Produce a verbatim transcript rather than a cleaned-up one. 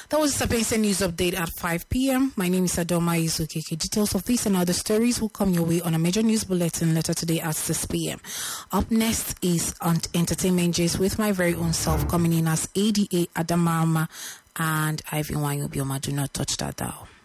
That was the Sapienza News Update at five p.m. My name is Adoma Izukike. Details of this and other stories will come your way on a major news bulletin later today at six p.m. Up next is on Entertainment J's with my very own self coming in as A D A Adamarama and Ivan Wanyobioma. Do not touch that dial.